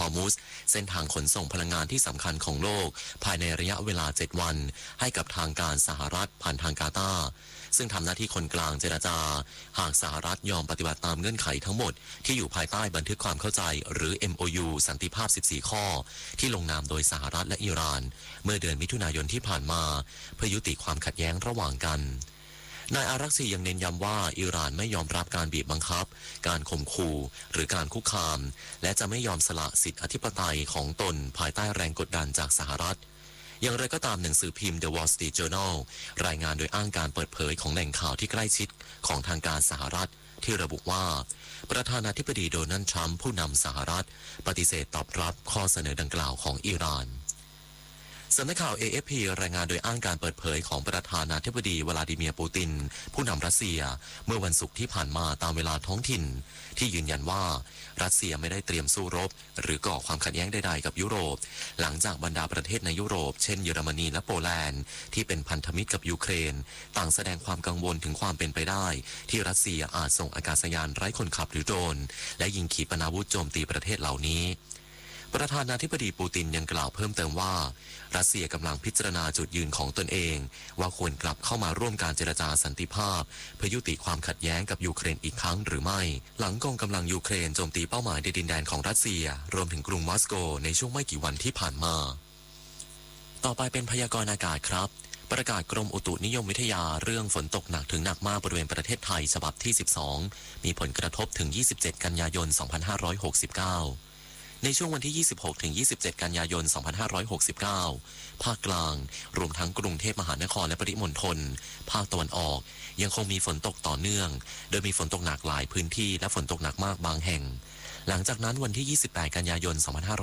อร์มุสเส้นทางขนส่งพลังงานที่สำคัญของโลกภายในระยะเวลา7วันให้กับทางการสหรัฐผ่านทางกาตาร์ซึ่งทำหน้าที่คนกลางเจรจาหากสหรัฐยอมปฏิบัติตามเงื่อนไขทั้งหมดที่อยู่ภายใต้บันทึกความเข้าใจหรือ MOU สันติภาพ14ข้อที่ลงนามโดยสหรัฐและอิหร่านเมื่อเดือนมิถุนายนที่ผ่านมาเพื่อยุติความขัดแย้งระหว่างกันนายอารักษียังเน้นย้ำว่าอิหร่านไม่ยอมรับการบีบบังคับการข่มขู่หรือการคุกคามและจะไม่ยอมสละสิทธิอธิปไตยของตนภายใต้แรงกดดันจากสหรัฐอย่างไรก็ตามหนังสือพิมพ์ The Wall Street Journal รายงานโดยอ้างการเปิดเผยของแหล่งข่าวที่ใกล้ชิดของทางการสหรัฐที่ระบุว่าประธานาธิบดีโดนัลด์ทรัมป์ผู้นำสหรัฐปฏิเสธตอบรับข้อเสนอดังกล่าวของอิหร่านสำนักข่าว AFP รายงานโดยอ้างการเปิดเผยของประธานาธิบดีวลาดิเมียร์ปูตินผู้นำรัสเซียเมื่อวันศุกร์ที่ผ่านมาตามเวลาท้องถิ่นที่ยืนยันว่ารัสเซียไม่ได้เตรียมสู้รบหรือก่อความขัดแย้งใดๆกับยุโรปหลังจากบรรดาประเทศในยุโรปเช่นเยอรมนีและโปแลนด์ที่เป็นพันธมิตรกับยูเครนต่างแสดงความกังวลถึงความเป็นไปได้ที่รัสเซียอาจส่งอากาศยานไร้คนขับหรือโดรนและยิงขีปนาวุธโจมตีประเทศเหล่านี้ประธานาธิบดีปูตินยังกล่าวเพิ่มเติมว่ารัสเซียกำลังพิจารณาจุดยืนของตนเองว่าควรกลับเข้ามาร่วมการเจรจาสันติภาพเพื่อยุติความขัดแย้งกับยูเครนอีกครั้งหรือไม่หลังกองกำลังยูเครนโจมตีเป้าหมายในดินแดนของรัสเซียรวมถึงกรุงมอสโกในช่วงไม่กี่วันที่ผ่านมาต่อไปเป็นพยากรณ์อากาศครับประกาศกรมอุตุนิยมวิทยาเรื่องฝนตกหนักถึงหนักมากบริเวณประเทศไทยฉบับที่12มีผลกระทบถึง27กันยายน2569ในช่วงวันที่26ถึง27กันยายน2569ภาคกลางรวมทั้งกรุงเทพมหานครและปริมณฑลภาคตะวันออกยังคงมีฝนตกต่อเนื่องโดยมีฝนตกหนักหลายพื้นที่และฝนตกหนักมากบางแห่งหลังจากนั้นวันที่28กันยายน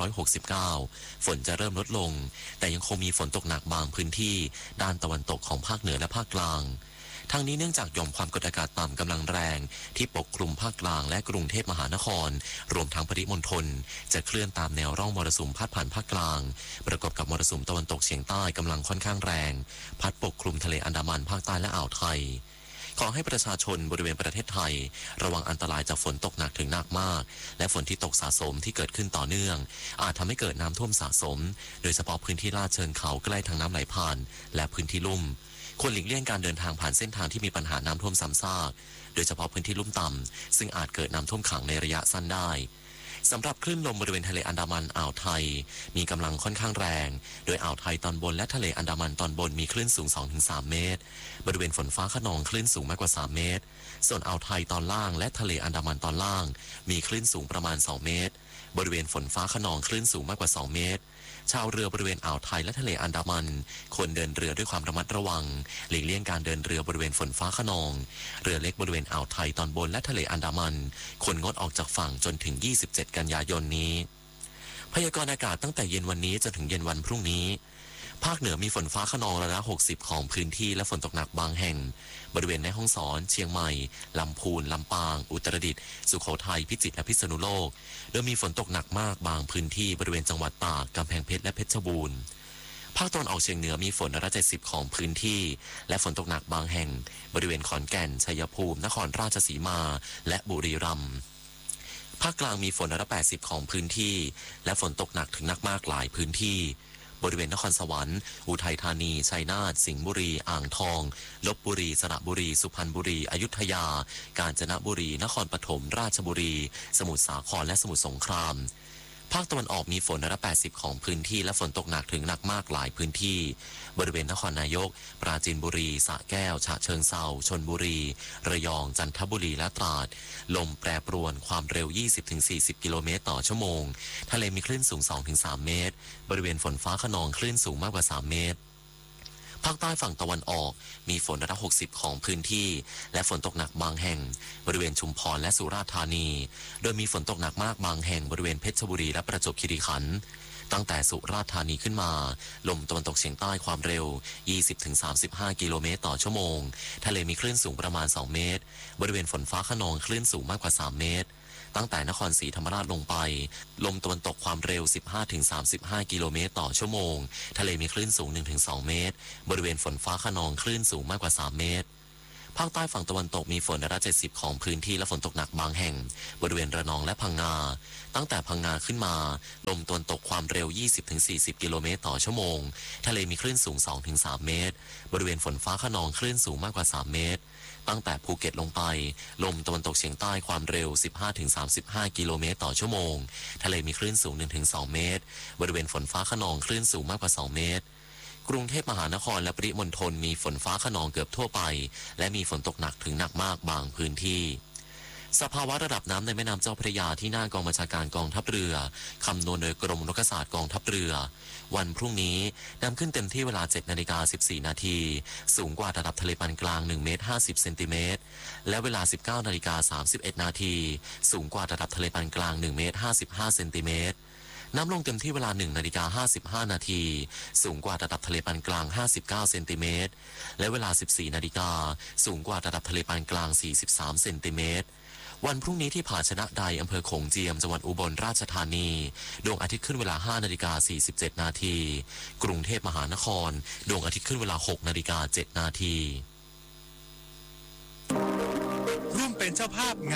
2569ฝนจะเริ่มลดลงแต่ยังคงมีฝนตกหนักบางพื้นที่ด้านตะวันตกของภาคเหนือและภาคกลางทั้งนี้เนื่องจากหย่อมความกดอากาศต่ำกำลังแรงที่ปกคลุมภาคกลางและกรุงเทพมหานครรวมทั้งปริมณฑลจะเคลื่อนตามแนวร่องมรสุมพัดผ่านภาคกลางประกอบกับมรสุมตะวันตกเฉียงใต้กำลังค่อนข้างแรงพัดปกคลุมทะเลอันดามันภาคใต้และอ่าวไทยขอให้ประชาชนบริเวณประเทศไทยระวังอันตรายจากฝนตกหนักถึงหนักมากและฝนที่ตกสะสมที่เกิดขึ้นต่อเนื่องอาจทำให้เกิดน้ำท่วมสะสมโดยเฉพาะพื้นที่ลาดเชิงเขาใกล้ทางน้ำไหลผ่านและพื้นที่ลุ่มควรหลีกเลี่ยงการเดินทางผ่านเส้นทางที่มีปัญหาน้ำท่วมซ้ำซากโดยเฉพาะพื้นที่ลุ่มต่ำซึ่งอาจเกิดน้ำท่วมขังในระยะสั้นได้สำหรับคลื่นลมบริเวณทะเลอันดามันอ่าวไทยมีกำลังค่อนข้างแรงโดยอ่าวไทยตอนบนและทะเลอันดามันตอนบนมีคลื่นสูง 2-3 เมตรบริเวณฝนฟ้าคะนองคลื่นสูงมากกว่า3เมตรส่วนอ่าวไทยตอนล่างและทะเลอันดามันตอนล่างมีคลื่นสูงประมาณ2เมตรบริเวณฝนฟ้าคะนองคลื่นสูงมากกว่า2เมตรชาวเรือบริเวณอ่าวไทยและทะเลอันดามันควรเดินเรือด้วยความระมัดระวังหลีกเลี่ยงการเดินเรือบริเวณฝนฟ้าคะนองเรือเล็กบริเวณอ่าวไทยตอนบนและทะเลอันดามันควรงดออกจากฝั่งจนถึง27กันยายนนี้พยากรณ์อากาศตั้งแต่เย็นวันนี้จนถึงเย็นวันพรุ่งนี้ภาคเหนือมีฝนฟ้าคะนองร้อยละ60ของพื้นที่และฝนตกหนักบางแห่งบริเวณแม่ฮ่องสอนเชียงใหม่ลำพูนลำปางอุตรดิตถ์สุโขทัยพิจิตรและพิษณุโลกโดยมีฝนตกหนักมากบางพื้นที่บริเวณจังหวัดตากกำแพงเพชรและเพชรบูรณ์ภาคตะวันออกเฉียงเหนือมีฝนร้อยละ70ของพื้นที่และฝนตกหนักบางแห่งบริเวณขอนแก่นชัยภูมินครราชสีมาและบุรีรัมย์ภาคกลางมีฝนร้อยละ80ของพื้นที่และฝนตกหนักถึงหนักมากหลายพื้นที่บริเวณนครสวรรค์อุทัยธานีชัยนาทสิงห์บุรีอ่างทองลพบุรีสระบุรีสุพรรณบุรีอยุธยากาญจนบุรีนครปฐมราชบุรีสมุทรสาครและสมุทรสงครามภาคตะวันออกมีฝนร้อยละ80ของพื้นที่และฝนตกหนักถึงหนักมากหลายพื้นที่บริเวณนครนายกปราจีนบุรีสระแก้วฉะเชิงเทราชลบุรีระยองจันทบุรีและตราดลมแปรปรวนความเร็ว 20-40 กิโลเมตรต่อชั่วโมงทะเลมีคลื่นสูง 2-3 เมตรบริเวณฝนฟ้าคะนองคลื่นสูงมากกว่า3เมตรภาคใต้ฝั่งตะวันออกมีฝนร้อยละ60ของพื้นที่และฝนตกหนักบางแห่งบริเวณชุมพรและสุราษฎร์ธานีโดยมีฝนตกหนักมากบางแห่งบริเวณเพชรบุรีและประจวบคีรีขันธ์ตั้งแต่สุราษฎร์ธานีขึ้นมาลมตะวันตกเฉียงใต้ความเร็ว 20-35 กิโลเมตรต่อชั่วโมงทะเลมีคลื่นสูงประมาณ2เมตรบริเวณฝนฟ้าคะนองคลื่นสูงมากกว่า3เมตรตั้งแต่นครศรีธรรมราชลงไปลมตะวันตกความเร็ว 15-35 กิโลเมตรต่อชั่วโมงทะเลมีคลื่นสูง 1-2 เมตรบริเวณฝนฟ้าคะนองคลื่นสูงมากกว่า3เมตรภาคใต้ฝั่งตะวันตกมีฝนร้อยละ70ของพื้นที่และฝนตกหนักบางแห่งบริเวณระนองและพังงาตั้งแต่พังงาขึ้นมาลมตะวันตกความเร็ว 20-40 กิโลเมตรต่อชั่วโมงทะเลมีคลื่นสูง 2-3 เมตรบริเวณฝนฟ้าคะนองคลื่นสูงมากกว่า 3 เมตรตั้งแต่ภูเก็ตลงไปลมตะวันตกเฉียงใต้ความเร็ว 15-35 กิโลเมตรต่อชั่วโมงทะเลมีคลื่นสูง 1-2 เมตรบริเวณฝนฟ้าคะนองคลื่นสูงมากกว่า 2 เมตรกรุงเทพมหานครและปริมณฑลมีฝนฟ้าคะนองเกือบทั่วไปและมีฝนตกหนักถึงหนักมากบางพื้นที่สภาวะระดับน้ำในแม่น้ำเจ้าพระยาที่หน้ากองบัญชาการกองทัพเรือคำนวณโดยกรมอุทกศาสตร์กองทัพเรือวันพรุ่งนี้น้ำขึ้นเต็มที่เวลา 7:14 นาทีสูงกว่าระดับทะเลปานกลาง 1 เมตร 50 เซนติเมตรและเวลา 19:31 นาทีสูงกว่าระดับทะเลปานกลาง 1 เมตร 55 เซนติเมตรน้ำลงเต็มที่เวลา 1:55 นาทีสูงกว่าระดับทะเลปานกลาง 59 เซนติเมตรและเวลา 14 นาฬิกาสูงกว่าระดับทะเลปานกลาง 43 เซนติเมตรวันพรุ่งนี้ที่ผาชนะใดอำเภอโขงเจียมจังหวัดอุบลราชธานีดวงอาทิตย์ขึ้นเวลา 5:47 นาทีกรุงเทพมหานครดวงอาทิตย์ขึ้นเวลา 6:07 นาทีร่วมเป็นเจ้าภาพงาน